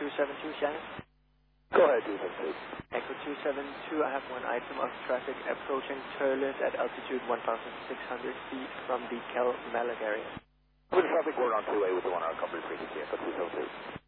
272, Shannon. Go ahead, 272. Echo 272, I have one item of traffic approaching Turles at altitude 1,600 feet from the Kel Malik area. With traffic, we're on 2A with the 1 hour company frequency, Echo 272.